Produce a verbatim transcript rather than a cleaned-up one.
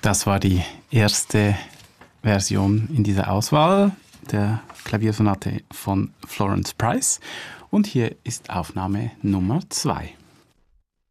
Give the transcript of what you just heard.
Das war die erste Version in dieser Auswahl der Klaviersonate von Florence Price. Und hier ist Aufnahme Nummer zwei.